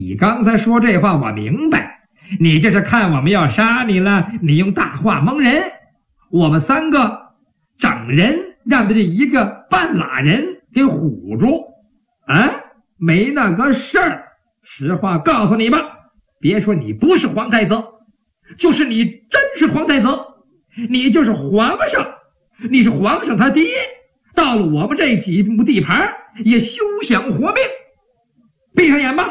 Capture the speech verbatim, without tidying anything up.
你刚才说这话我明白，你这是看我们要杀你了，你用大话蒙人。我们三个整人让他这一个半拉人给唬住啊，没那个事儿。实话告诉你吧，别说你不是皇太子，就是你真是皇太子，你就是皇上，你是皇上他爹，到了我们这几亩地盘也休想活命。闭上眼吧。